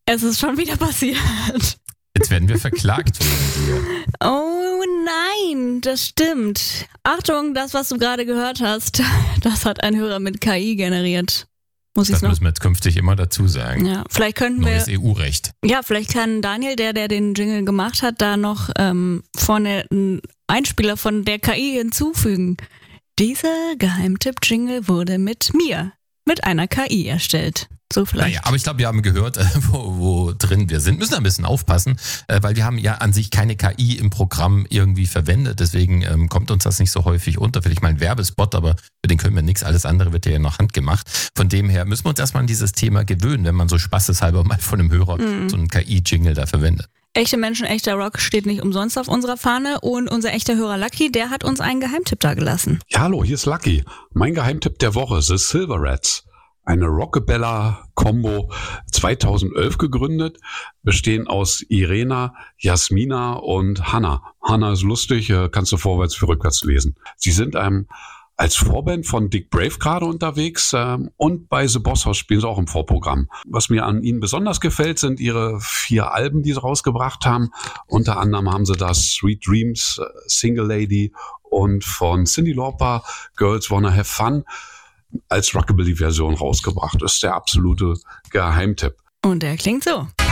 Es ist schon wieder passiert. Jetzt werden wir verklagt wegen dir. Oh nein, das stimmt. Achtung, das, was du gerade gehört hast, das hat ein Hörer mit KI generiert. Das müssen wir jetzt künftig immer dazu sagen. Ja, vielleicht könnten Neues EU-Recht. Ja, vielleicht kann Daniel, der den Jingle gemacht hat, da noch vorne einen Einspieler von der KI hinzufügen. Dieser Geheimtipp-Jingle wurde mit einer KI erstellt. So vielleicht. Naja, aber ich glaube, wir haben gehört, wo drin wir sind. Müssen ein bisschen aufpassen, weil wir haben ja an sich keine KI im Programm irgendwie verwendet. Deswegen kommt uns das nicht so häufig unter. Vielleicht mal ein Werbespot, aber für den können wir nichts. Alles andere wird ja noch handgemacht. Von dem her müssen wir uns erstmal an dieses Thema gewöhnen, wenn man so spaßeshalber mal von einem Hörer so einen KI-Jingle da verwendet. Echte Menschen, echter Rock steht nicht umsonst auf unserer Fahne und unser echter Hörer Lucky, der hat uns einen Geheimtipp da gelassen. Ja, hallo, hier ist Lucky. Mein Geheimtipp der Woche, The Silver Rats. Eine Rockabella-Combo 2011 gegründet, bestehen aus Irena, Jasmina und Hannah. Hannah ist lustig, kannst du vorwärts wie rückwärts lesen. Sie sind als Vorband von Dick Brave gerade unterwegs und bei The Boss House spielen sie auch im Vorprogramm. Was mir an ihnen besonders gefällt, sind ihre 4 Alben, die sie rausgebracht haben. Unter anderem haben sie das Sweet Dreams, Single Lady und von Cyndi Lauper, Girls Wanna Have Fun, als Rockabilly-Version rausgebracht. Das ist der absolute Geheimtipp. Und der klingt so.